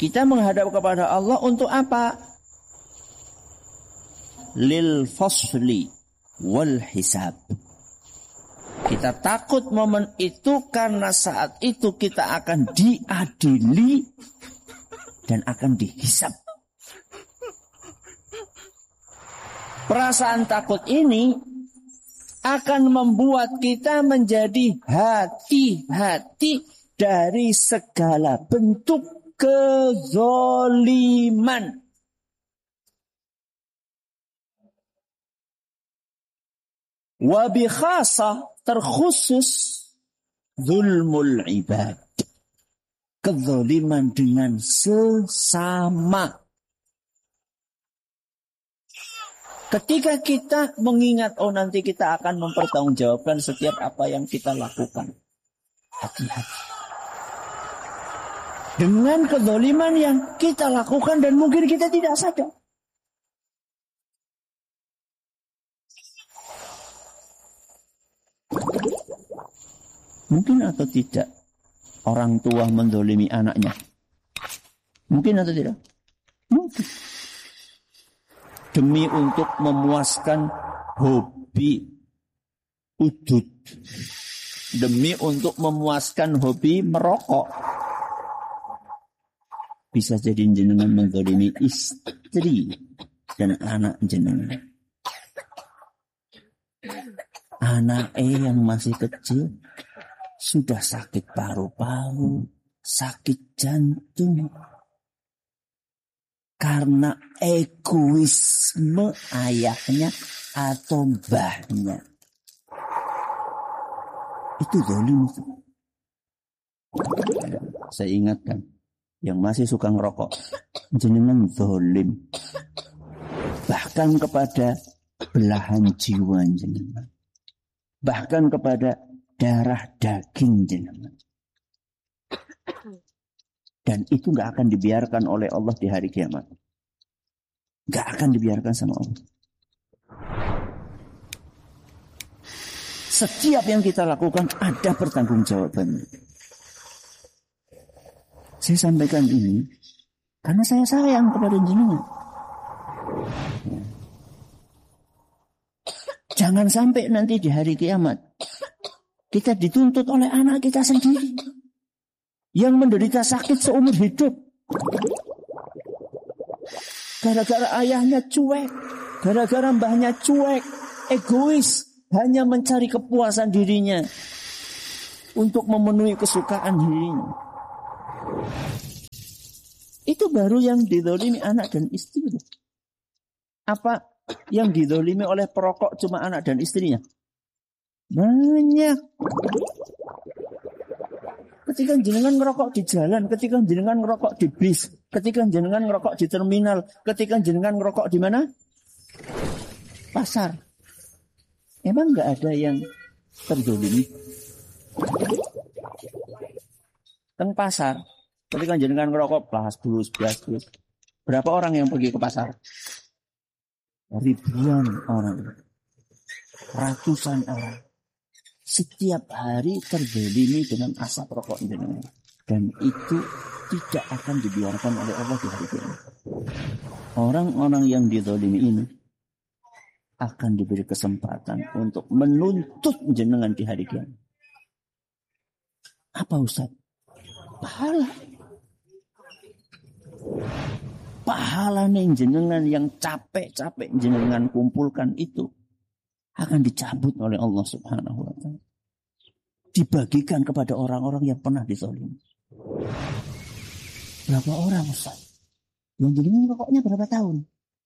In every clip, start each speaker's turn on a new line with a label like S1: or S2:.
S1: Kita menghadap kepada Allah untuk apa? Lil fasli wal hisab. Kita takut momen itu karena saat itu kita akan diadili dan akan dihisab. Perasaan takut ini akan membuat kita menjadi hati-hati dari segala bentuk kezoliman. Wabi khasah terkhusus zulmul ibad. Kezoliman dengan sesama. Ketika kita mengingat, nanti kita akan mempertanggungjawabkan setiap apa yang kita lakukan. Hati-hati. Dengan kezaliman yang kita lakukan dan mungkin kita tidak sadar. Mungkin atau tidak orang tua menzalimi anaknya? Mungkin atau tidak? Mungkin. Demi untuk memuaskan hobi udut. Demi untuk memuaskan hobi merokok. Bisa jadi jenengan menzalimi istri dan anak jenengan. Anak yang masih kecil sudah sakit paru-paru, sakit jantung. Karena egoisme ayahnya atau mbahnya. Itu zalim. Saya ingatkan, yang masih suka ngerokok, jenengan zalim. Bahkan kepada belahan jiwa jenengan. Bahkan kepada darah daging jenengan. Dan itu gak akan dibiarkan oleh Allah di hari kiamat. Gak akan dibiarkan sama Allah. Setiap yang kita lakukan ada pertanggungjawabannya. Saya sampaikan ini karena saya sayang kepada jenengan. Jangan sampai nanti di hari kiamat kita dituntut oleh anak kita sendiri yang menderita sakit seumur hidup. Gara-gara ayahnya cuek, gara-gara mbahnya cuek, egois, hanya mencari kepuasan dirinya untuk memenuhi kesukaan dirinya. Itu baru yang dizalimi anak dan istri. Apa yang dizalimi oleh perokok cuma anak dan istrinya? Banyak. Ketika jenengan ngerokok di jalan, ketika jenengan ngerokok di bis, ketika jenengan ngerokok di terminal, ketika jenengan ngerokok di mana? Pasar. Emang nggak ada yang terzalimi? Teng pasar, ketika jenengan ngerokok, belas. Berapa orang yang pergi ke pasar? Ribuan orang, ratusan orang. Setiap hari terzalimi dengan asap rokok jenengan. Dan itu tidak akan dibiarkan oleh Allah di hari kiamat. Orang-orang yang dizalimi ini akan diberi kesempatan untuk menuntut jenengan di hari kiamat. Apa Ustaz? Pahala. Pahala nih jenengan yang capek-capek jenengan kumpulkan itu akan dicabut oleh Allah Subhanahu wa ta'ala. Dibagikan kepada orang-orang yang pernah dizalimi. Berapa orang Ustaz? Yang jenengan rokoknya berapa tahun?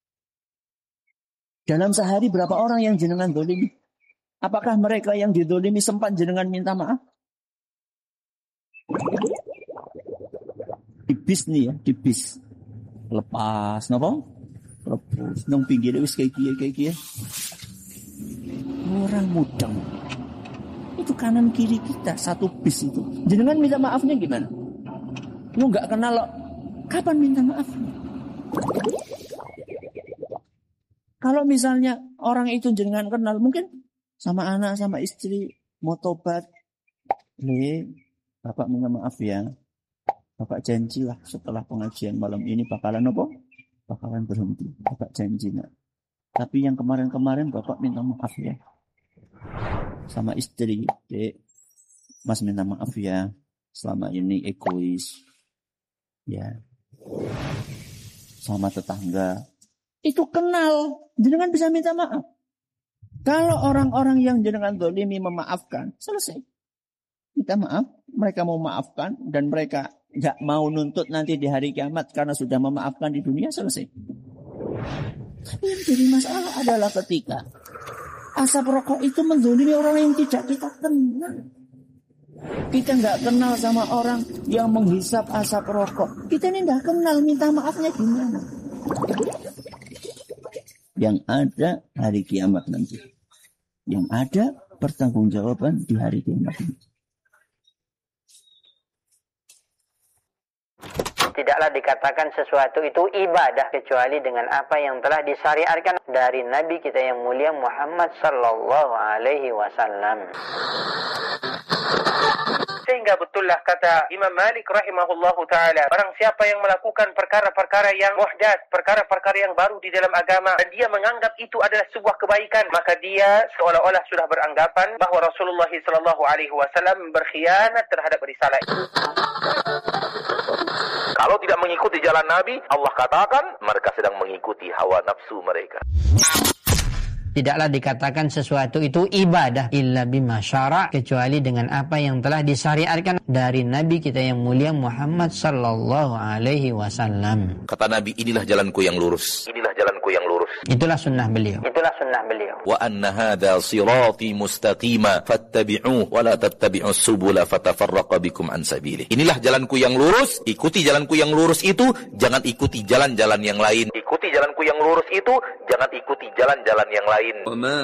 S1: Dalam sehari berapa orang yang jenengan zalimi? Apakah mereka yang dizalimi sempat jenengan minta maaf? Di bis nih ya, di bis. Lepas, napa? Lepas, nang pinggir wis kayak gini. Orang mudeng. Itu kanan kiri kita satu bis itu. Jenengan minta maafnya gimana? Lu nggak kenal loh. Kapan minta maaf? Kalau misalnya orang itu jenengan kenal, mungkin sama anak sama istri mau tobat. Bapak minta maaf ya. Bapak janjilah setelah pengajian malam ini bakalan apa? Bakalan berhenti. Bapak janji nak. Tapi yang kemarin-kemarin Bapak minta maaf ya. Sama istri, Dek. Mas minta maaf ya. Selama ini egois. Ya. Sama tetangga. Itu kenal. Jenengan bisa minta maaf. Kalau orang-orang yang jenengan zalimi memaafkan, selesai. Minta maaf. Mereka mau maafkan. Dan mereka gak mau nuntut nanti di hari kiamat karena sudah memaafkan di dunia, selesai. Tapi yang jadi masalah adalah ketika asap rokok itu menzalimi orang yang tidak kita kenal. Kita nggak kenal sama orang yang menghisap asap rokok. Kita ini nggak kenal, minta maafnya gimana? Yang ada hari kiamat nanti. Yang ada pertanggungjawaban di hari kiamat nanti.
S2: Tidaklah dikatakan sesuatu itu ibadah kecuali dengan apa yang telah disyariatkan dari Nabi kita yang mulia Muhammad sallallahu alaihi wasallam. Sehingga betullah kata Imam Malik rahimahullahu ta'ala, barang siapa yang melakukan perkara-perkara yang muhdath, perkara-perkara yang baru di dalam agama, dan dia menganggap itu adalah sebuah kebaikan, maka dia seolah-olah sudah beranggapan bahawa Rasulullah sallallahu alaihi wasallam berkhianat terhadap risalah.
S3: Kalau tidak mengikuti jalan Nabi, Allah katakan mereka sedang mengikuti hawa nafsu mereka.
S2: Tidaklah dikatakan sesuatu itu ibadah illa bima syara' kecuali dengan apa yang telah disyariatkan dari Nabi kita yang mulia Muhammad sallallahu alaihi wasallam.
S3: Kata Nabi, inilah jalanku yang lurus. Inilah jalanku yang lurus.
S2: Itulah sunnah beliau. Itulah sunnah beliau.
S3: Wa anna hadza sirati mustaqima fattabi'uhu wa la tattabi'us subula fatafarraqa bikum an sabili. Inilah jalanku yang lurus, ikuti jalanku yang lurus itu, jangan ikuti jalan-jalan yang lain. Ikuti jalanku yang lurus itu, jangan ikuti jalan-jalan yang lain.
S4: وَمَا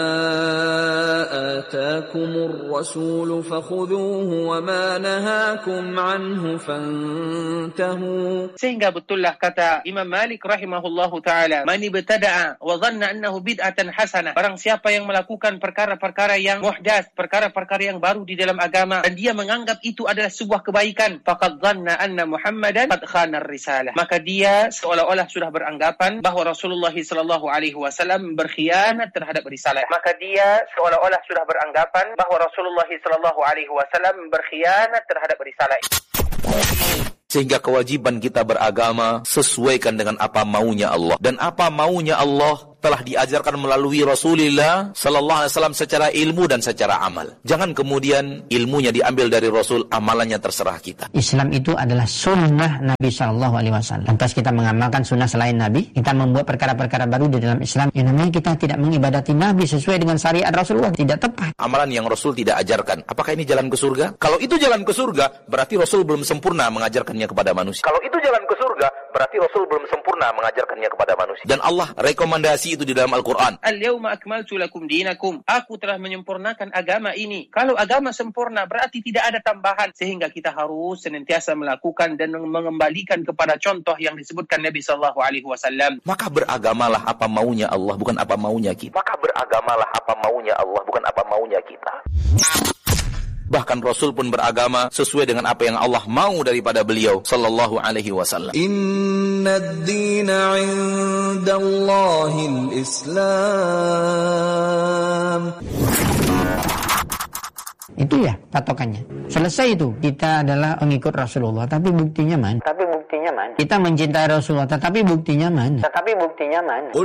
S4: آتَاكُمُ الرَّسُولُ فَخُذُوهُ وَمَا نَهَاكُمْ عَنْهُ فَانْتَهُوا.
S5: Sehingga betullah kata Imam Malik rahimahullahu ta'ala, man ibtada'a wa dhanna annahu bid'atan hasanah, barang siapa yang melakukan perkara-perkara yang muhdath, perkara-perkara yang baru di dalam agama, dan dia menganggap itu adalah sebuah kebaikan, faqad dhanna anna Muhammadan qad khana ar-risalah, maka dia seolah-olah sudah beranggapan bahwa Rasulullah sallallahu alaihi wasallam berkhianat terhadap risalah. Maka dia seolah-olah sudah beranggapan bahwa Rasulullah sallallahu alaihi wasallam berkhianat terhadap risalah.
S3: Sehingga kewajiban kita beragama sesuaikan dengan apa maunya Allah. Dan apa maunya Allah telah diajarkan melalui Rasulullah sallallahu alaihi wasallam secara ilmu dan secara amal. Jangan kemudian ilmunya diambil dari Rasul, amalannya terserah kita.
S2: Islam itu adalah sunnah Nabi sallallahu alaihi wasallam. Lantas kita mengamalkan sunnah selain Nabi, kita membuat perkara-perkara baru di dalam Islam, yang namanya kita tidak mengibadati Nabi sesuai dengan syariat Rasulullah, tidak tepat.
S3: Amalan yang Rasul tidak ajarkan, apakah ini jalan ke surga? Kalau itu jalan ke surga, berarti Rasul belum sempurna mengajarkannya kepada manusia. Kalau itu jalan ke surga, berarti Rasul belum sempurna mengajarkannya kepada manusia. Dan Allah rekomendasi itu di dalam Al-Quran.
S5: Al-yawma akmaltu lakum dinakum. Aku telah menyempurnakan agama ini. Kalau agama sempurna berarti tidak ada tambahan. Sehingga kita harus senantiasa melakukan dan mengembalikan kepada contoh yang disebutkan Nabi sallallahu alaihi wasallam.
S3: Maka beragamalah apa maunya Allah, bukan apa maunya kita. Maka beragamalah apa maunya Allah, bukan apa maunya kita. Bahkan Rasul pun beragama sesuai dengan apa yang Allah mau daripada beliau sallallahu alaihi wasallam.
S4: Innad dina 'indallahil Islam.
S2: Itu ya patokannya. Selesai itu. Kita adalah pengikut Rasulullah, tapi buktinya mana? Kita mencintai Rasulullah, tetapi buktinya mana?